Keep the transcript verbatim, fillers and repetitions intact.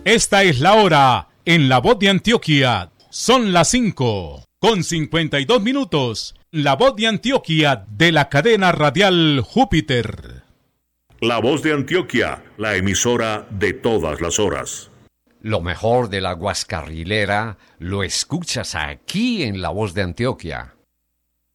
Esta es la hora en La Voz de Antioquia. Son las cinco con cincuenta y dos minutos. La Voz de Antioquia de la cadena radial Júpiter. La Voz de Antioquia, la emisora de todas las horas. Lo mejor de la guascarrilera lo escuchas aquí en La Voz de Antioquia.